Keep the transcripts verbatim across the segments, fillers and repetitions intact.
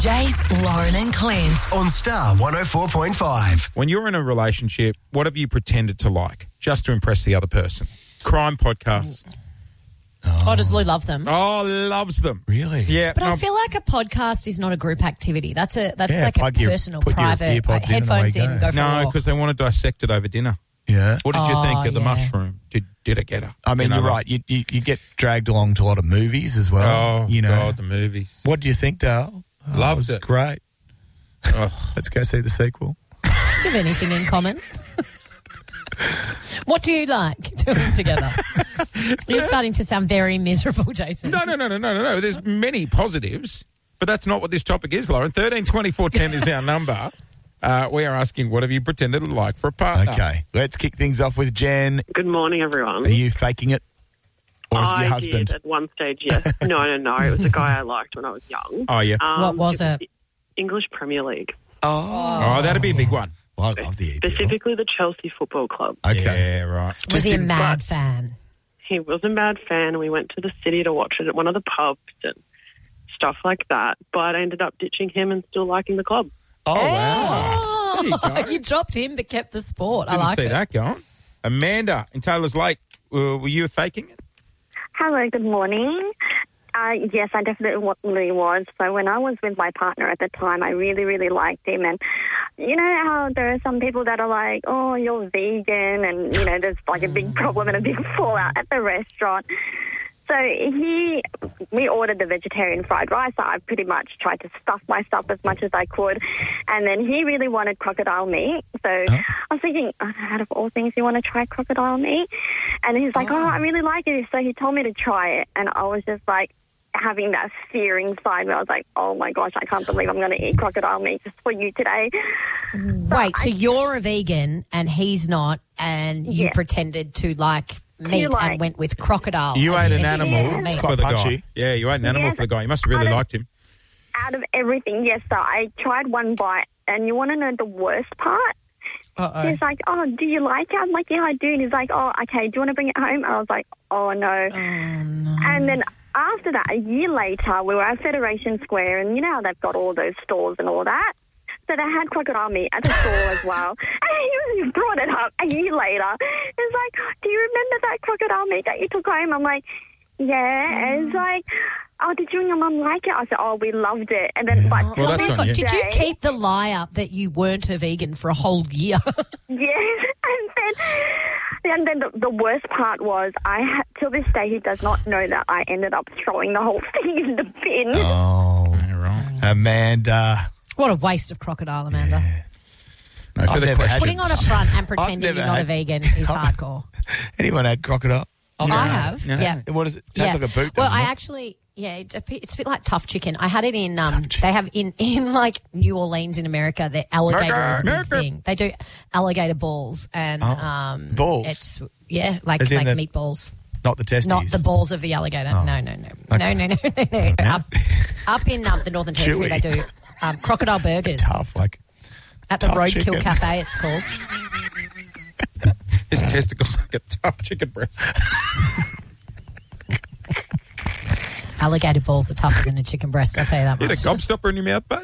Jace, Lauren and Clint. On Star one oh four point five. When you're in a relationship, what have you pretended to like just to impress the other person? Crime podcasts. Oh, oh does Lou love them? Oh, loves them. Really? Yeah. But no, I feel like a podcast is not a group activity. That's a that's Yeah, like a plug your- personal, put your private, earpods like, in and headphones away in, you go go. for a no, walk. because they want to dissect it over dinner. Yeah. What did you Oh, think of the yeah. mushroom? Did did it get her? I mean, You know, you're like- right. You, you you get dragged along to a lot of movies as well. Oh, you know. God, the movies. What do you think, Dale? Oh, Loved it. Was it. Great. Oh. Let's go see the sequel. Do you have anything in common? What do you like doing together? You're starting to sound very miserable, Jason. No, no, no, no, no, no, no. There's many positives, but that's not what this topic is, Lauren. thirteen twenty-four ten is our number. Uh, we are asking, what have you pretended to like for a partner? Okay, let's kick things off with Jen. Good morning, everyone. Are you faking it? Or is it I your husband? did at one stage, yes. No, no, no. It was a guy I liked when I was young. Oh, yeah. Um, What was it? the English Premier League, Oh. Oh, that'd be a big one. Well, I love the E P L. specifically the Chelsea Football Club. Okay. Yeah, right. Was he a didn't- mad but- fan? He was a bad fan. We went to the city to watch it at one of the pubs and stuff like that. But I ended up ditching him and still liking the club. Oh, wow. Oh, There you go. you dropped him but kept the sport. Didn't I like see it. that going. Amanda in Taylor's Lake, uh, were you faking it? Hello, good morning. Uh, yes, I definitely was. So when I was with my partner at the time, I really, really liked him. And you know how there are some people that are like, oh, you're vegan, and, you know, there's like a big problem and a big fallout at the restaurant. So he, we ordered the vegetarian fried rice. So I pretty much tried to stuff my stuff as much as I could. And then he really wanted crocodile meat. So Huh? I was thinking, oh, out of all things, you want to try crocodile meat? And he's like, oh, I really like it. So he told me to try it. And I was just like having that fear inside me. I was like, oh, my gosh, I can't believe I'm going to eat crocodile meat just for you today. Wait, so you're a vegan and he's not, and you Yeah. pretended to like meat like- and went with crocodile. You as ate in an vegetarian animal meat. It's for quite the punchy. guy. Yeah, you ate an animal Yes. for the guy. You must have really I don't- liked him. Out of everything, yes, so I tried one bite. And you want to know the worst part? Uh-oh. He's like, oh, do you like it? I'm like, yeah, I do. And he's like, oh, okay, do you want to bring it home? I was like, oh, no. Oh, no. And then after that, a year later, we were at Federation Square, and you know how they've got all those stores and all that? So they had crocodile meat at the store as well. And he brought it up a year later. He's like, do you remember that crocodile meat that you took home? I'm like, yeah. And it's like, oh, did you and your mum like it? I said, oh, we loved it. And then, but Well, Oh that's my on God, you. did you day- keep the lie up that you weren't a vegan for a whole year? Yes, and then, and then the, the worst part was, I had, till this day, he does not know that I ended up throwing the whole thing in the bin. Oh, Yeah, right. Amanda. What a waste of crocodile, Amanda. No, for I've the never had Putting it. on a front and pretending never you're not a had- vegan is I've- hardcore. Anyone had crocodile? I've I never had have, No. yeah. it. What is it? Tastes Yeah. like a boot, Well, doesn't I it? actually, yeah, it's a, bit, it's a bit like tough chicken. I had it in, um, Tough chicken. they have in, in like New Orleans in America, the alligator is a big America. thing. They do alligator balls and, Oh. um, Balls? It's, yeah, like, As in like the- meatballs. Not the testes. Not the balls of the alligator. Oh. No, no, no. Okay. No, no, no, no, no. Up, up in um, the Northern Territory, Chewy. they do um, crocodile burgers. Tough, like At the tough Roadkill chicken. Cafe, it's called. His testicles like a tough chicken breast. Alligator balls are tougher than a chicken breast, I'll tell you that You had a much. gobstopper in your mouth, babe?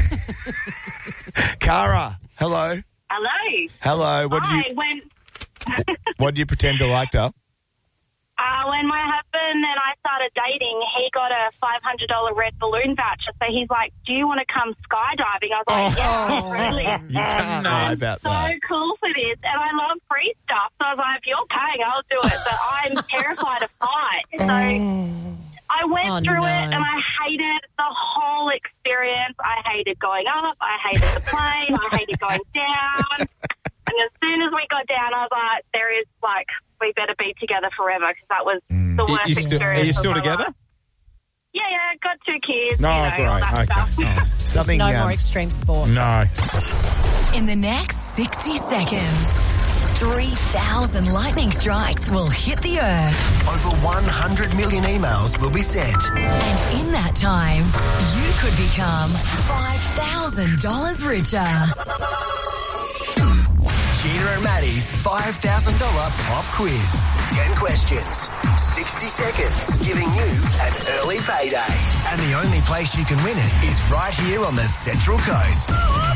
Cara. Hello. Hello. Hello. What did Hi. you When What did you pretend to like, Dale? uh, when my husband and I started dating, he got a five hundred dollars red balloon voucher. So he's like, "Do you want to come skydiving?" I was like, "Yeah, brilliant." You can't no. lie about So that. cool for this, and I love free stuff. So I was like, "If you're paying, I'll do it." But I'm terrified of heights, so I went Oh, through no. it, and I hated the whole experience. I hated going up. I hated the plane. I hated going down. And as soon as we got down, I was like, there is, like, we better be together forever, because that was the You- worst you still, experience are you of still my together? life. Yeah, yeah, got two kids, No, you know, all great. that Okay. stuff. Oh. Something. no um, more extreme sport. No. In the next sixty seconds, three thousand lightning strikes will hit the earth. Over one hundred million emails will be sent. And in that time, you could become five thousand dollars richer. Gina and Maddie's five thousand dollars pop quiz. ten questions, sixty seconds, giving you an early payday. And the only place you can win it is right here on the Central Coast.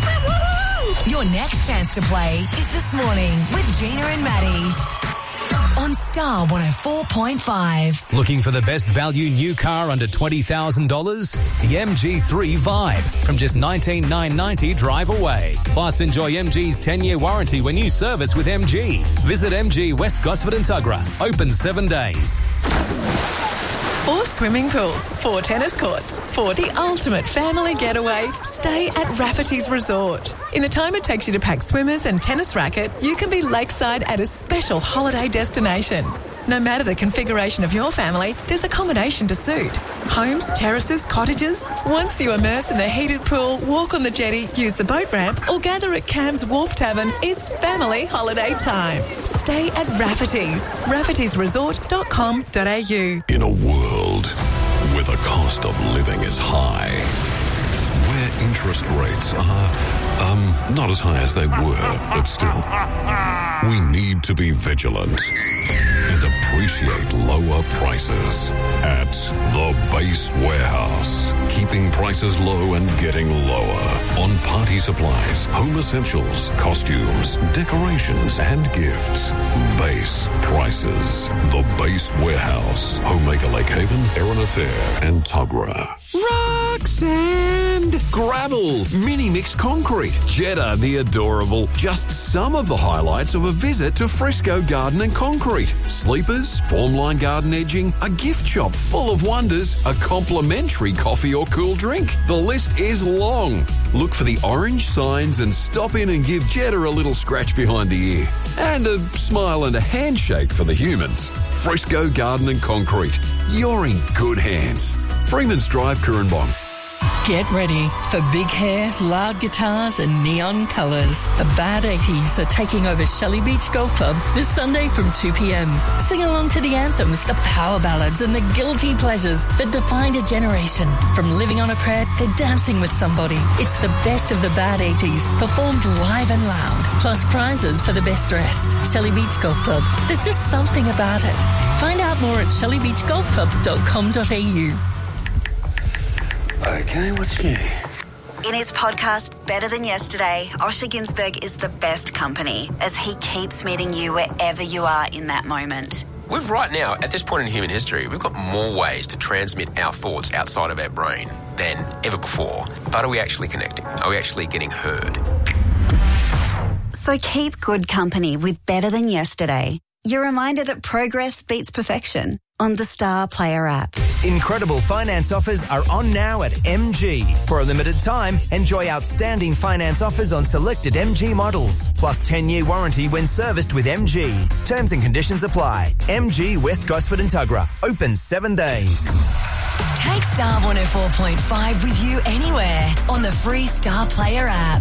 Your next chance to play is this morning with Gina and Maddie on Star one oh four point five. Looking for the best value new car under twenty thousand dollars? The M G three Vibe from just nineteen thousand nine hundred ninety dollars drive away. Plus, enjoy M G's ten-year warranty when you service with M G. Visit M G West Gosford and Tuggerah. Open seven days. Four swimming pools, four tennis courts. For the ultimate family getaway, stay at Rafferty's Resort. In the time it takes you to pack swimmers and tennis racket, you can be lakeside at a special holiday destination. No matter the configuration of your family, there's accommodation to suit. Homes, terraces, cottages. Once you immerse in the heated pool, walk on the jetty, use the boat ramp, or gather at Cam's Wharf Tavern, it's family holiday time. Stay at Rafferty's. raffertys resort dot com dot a u. In a world where the cost of living is high, where interest rates are, um, not as high as they were, but still, we need to be vigilant and appreciate lower prices at the Base Warehouse. Keeping prices low and getting lower on party supplies, home essentials, costumes, decorations, and gifts. Base prices. The Base Warehouse. Homemaker Lake Haven, Erina Fair, and Tuggerah. Rock, sand, gravel, mini mix concrete, Jetta the adorable. Just some of the highlights of a visit to Frisco Garden and Concrete. Sleepers, formline garden edging, a gift shop full of wonders, a complimentary coffee or cool drink. The list is long. Look for the orange signs and stop in and give Jetta a little scratch behind the ear. And a smile and a handshake for the humans. Frisco Garden and Concrete. You're in good hands. Freeman's Drive, Currumbong. Get ready for big hair, loud guitars and neon colours. The Bad eighties are taking over Shelley Beach Golf Club this Sunday from two p.m. Sing along to the anthems, the power ballads and the guilty pleasures that defined a generation. From Living on a Prayer to Dancing with Somebody. It's the best of the Bad eighties, performed live and loud. Plus prizes for the best dressed. Shelley Beach Golf Club. There's just something about it. Find out more at shelley beach golf club dot com dot a u. Okay, what's new? In his podcast, Better Than Yesterday, Osher Günsberg is the best company as he keeps meeting you wherever you are in that moment. We've right now, at this point in human history, we've got more ways to transmit our thoughts outside of our brain than ever before. But are we actually connecting? Are we actually getting heard? So keep good company with Better Than Yesterday. Your reminder that progress beats perfection on the Star Player app. Incredible finance offers are on now at M G. For a limited time, enjoy outstanding finance offers on selected M G models, plus ten-year warranty when serviced with M G. Terms and conditions apply. M G West Gosford and Tuggerah. Open seven days. Take Star one oh four point five with you anywhere on the free Star Player app.